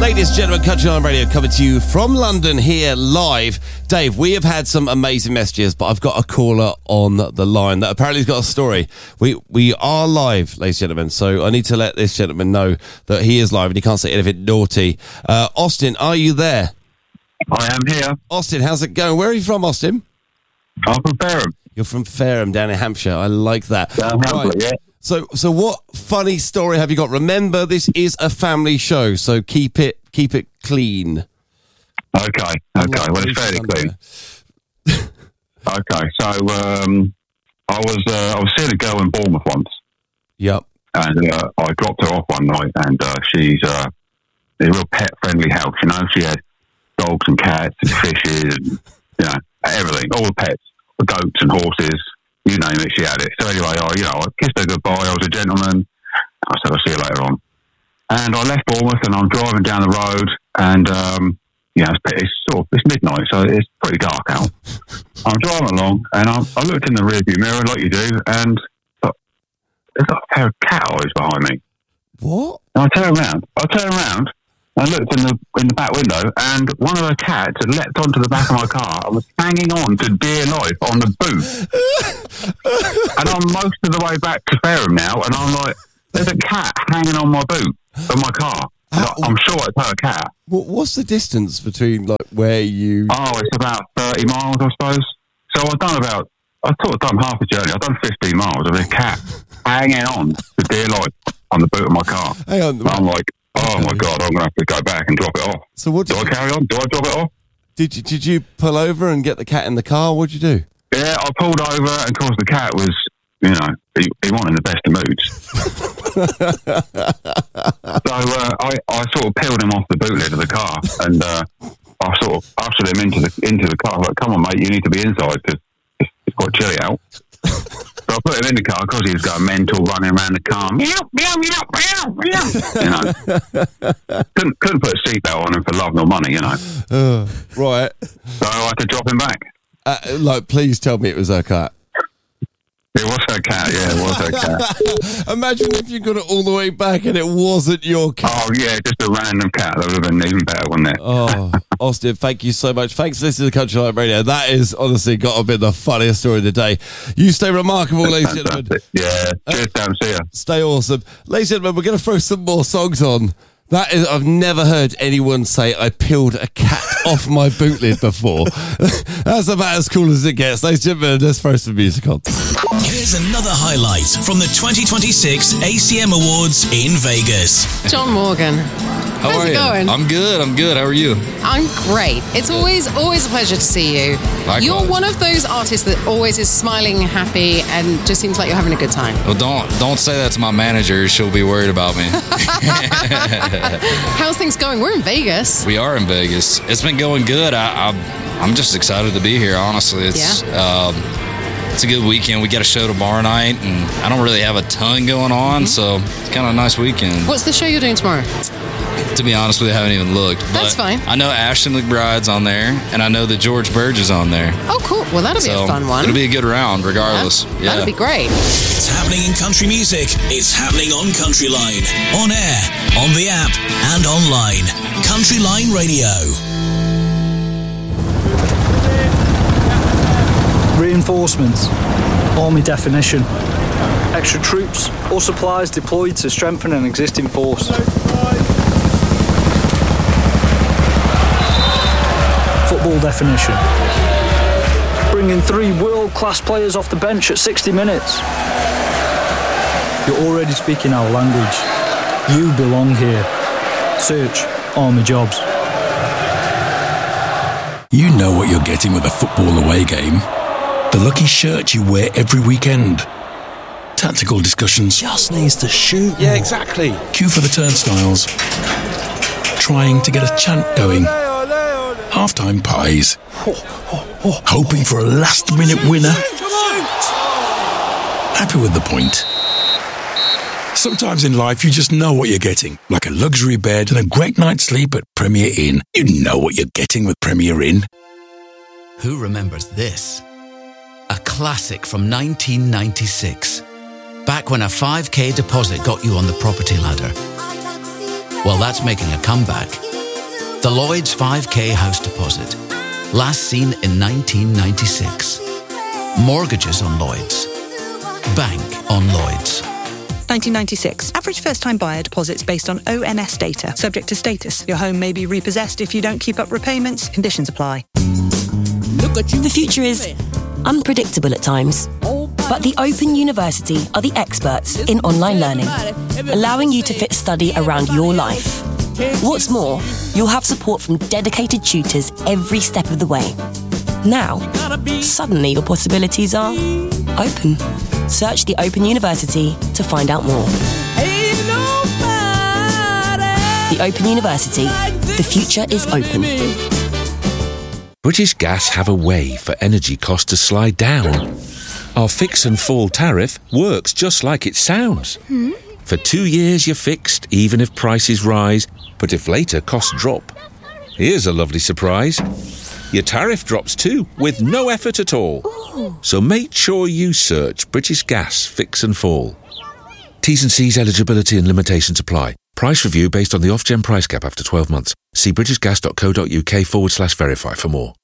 Ladies and gentlemen, Country Line Radio coming to you from London here live. Dave, we have had some amazing messages, but I've got a caller on the line that apparently has got a story. We are live, ladies and gentlemen, so I need to let this gentleman know that he is live and he can't say anything naughty. Austin, are you there? I am here. Austin, how's it going? Where are you from, Austin? I'm from Fareham. You're from Fareham, down in Hampshire. I like that. Right. Yeah. So what funny story have you got? Remember, this is a family show, so keep it clean. Okay. Well, it's fairly clean. Okay. So I was seeing a girl in Bournemouth once. Yep. And I dropped her off one night, and she's a real pet-friendly house. You know, she had dogs and cats and fishes, and, you know, everything, all the pets, the goats and horses. You name it, she had it. So anyway, I kissed her goodbye. I was a gentleman. I said, I'll see you later on. And I left Bournemouth, and I'm driving down the road, and it's midnight, so it's pretty dark out. I'm driving along, and I looked in the rearview mirror like you do, and there's got a pair of cat eyes behind me. What? And I turn around. I looked in the back window, and one of the cats had leapt onto the back of my car and was hanging on to dear life on the boot. And I'm most of the way back to Fareham now, and I'm like, there's a cat hanging on my boot of my car. I'm sure it's her cat. What's the distance between where you... Oh, it's about 30 miles, I suppose. So I've done half a journey. I've done 15 miles of a cat hanging on to dear life on the boot of my car. Hang on. And I'm like, oh my God, I'm going to have to go back and drop it off. So what do I carry on? Do I drop it off? Did you pull over and get the cat in the car? What'd you do? Yeah, I pulled over, and of course the cat was, you know, he wasn't in the best of moods. So I sort of peeled him off the boot lid of the car, and I sort of ushered him into the car. Like, come on, mate, you need to be inside because it's quite chilly out. So I put him in the car because he was going mental, running around the car. Meow, meow, meow, meow, meow. You know, couldn't put a seatbelt on him for love nor money. You know, right. So I had to drop him back. Please tell me it was her cat. It was her cat, yeah, it was her cat. Imagine if you got it all the way back and it wasn't your cat. Oh, yeah, just a random cat. That would have been even better, wouldn't it? Oh, Austin, thank you so much. Thanks for listening to Country Line Radio. That is honestly got to be the funniest story of the day. You stay remarkable, ladies and gentlemen. Yeah, cheers, Dan. See ya. Stay awesome. Ladies and gentlemen, we're going to throw some more songs on. I've never heard anyone say I peeled a cat off my boot lid before. That's about as cool as it gets. Ladies and gentlemen, let's throw some music on. Here's another highlight from the 2026 ACM Awards in Vegas. John Morgan. How's it going? I'm good. How are you? I'm great. It's always a pleasure to see you. Likewise. You're one of those artists that always is smiling, happy, and just seems like you're having a good time. Well, don't say that to my manager. She'll be worried about me. How's things going? We're in Vegas. We are in Vegas. It's been going good. I'm just excited to be here, honestly. It's a good weekend. We got a show tomorrow night, and I don't really have a ton going on, so it's kind of a nice weekend. What's the show you're doing tomorrow? To be honest with you, I haven't even looked. That's fine. I know Ashton McBride's on there, and I know that George Burge is on there. Oh, cool. Well, that'll be a fun one. It'll be a good round, regardless. Yeah. That'll be great. It's happening in country music. It's happening on Country Line. On air, on the app, and online. Country Line Radio. Reinforcements. Army definition. Extra troops or supplies deployed to strengthen an existing force. Football definition. Bringing 3 world-class players off the bench at 60 minutes. You're already speaking our language. You belong here. Search Army Jobs. You know what you're getting with a football away game. The lucky shirt you wear every weekend. Tactical discussions. Just needs to shoot. Yeah, exactly. Queue for the turnstiles. Trying to get a chant going. Half-time pies. Hoping for a last-minute winner. Happy with the point. Sometimes in life you just know what you're getting. Like a luxury bed and a great night's sleep at Premier Inn. You know what you're getting with Premier Inn. Who remembers this? A classic from 1996. Back when a 5k deposit got you on the property ladder. Well, that's making a comeback. The Lloyds 5K house deposit. Last seen in 1996. Mortgages on Lloyds. Bank on Lloyds. 1996. Average first-time buyer deposits based on ONS data. Subject to status. Your home may be repossessed if you don't keep up repayments. Conditions apply. The future is unpredictable at times. But the Open University are the experts in online learning, allowing you to fit study around your life. What's more, you'll have support from dedicated tutors every step of the way. Now, suddenly your possibilities are open. Search the Open University to find out more. The Open University. The future is open. British Gas have a way for energy costs to slide down. Our fix and fall tariff works just like it sounds. For 2 years you're fixed, even if prices rise, but if later costs drop. Here's a lovely surprise. Your tariff drops too, with no effort at all. Ooh. So make sure you search British Gas Fix and Fall. T's and C's, eligibility and limitations apply. Price review based on the Ofgem price cap after 12 months. See britishgas.co.uk/verify for more.